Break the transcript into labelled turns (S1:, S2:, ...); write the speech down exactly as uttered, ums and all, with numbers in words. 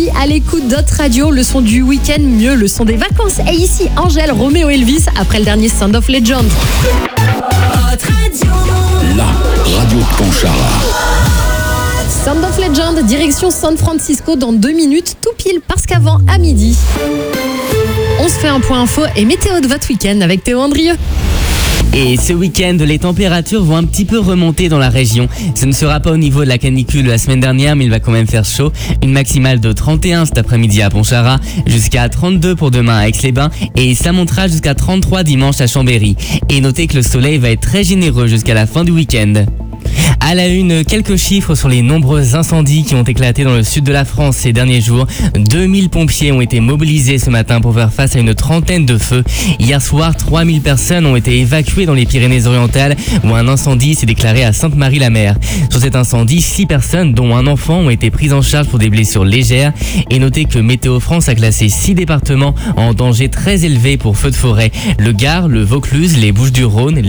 S1: à l'écoute d'autres radios, le son du week-end, mieux le son des vacances. Et ici, Angèle, Roméo Elvis, après le dernier Sound of Legend.
S2: La radio de Pontcharra.
S1: Sound of Legend, direction San Francisco dans deux minutes, tout pile parce qu'avant, à midi, on se fait un point info et météo de votre week-end avec Théo Andrieux.
S3: Et ce week-end, les températures vont un petit peu remonter dans la région. Ce ne sera pas au niveau de la canicule de la semaine dernière, mais il va quand même faire chaud. Une maximale de trente et un cet après-midi à Pontcharra, jusqu'à trente-deux pour demain à Aix-les-Bains, et ça montera jusqu'à trente-trois dimanche à Chambéry. Et notez que le soleil va être très généreux jusqu'à la fin du week-end. À la une, quelques chiffres sur les nombreux incendies qui ont éclaté dans le sud de la France ces derniers jours. deux mille pompiers ont été mobilisés ce matin pour faire face à une trentaine de feux. Hier soir, trois mille personnes ont été évacuées dans les Pyrénées-Orientales où un incendie s'est déclaré à Sainte-Marie-la-Mer. Sur cet incendie, six personnes, dont un enfant, ont été prises en charge pour des blessures légères. Et notez que Météo France a classé six départements en danger très élevé pour feux de forêt. Le Gard, le Vaucluse, les Bouches-du-Rhône,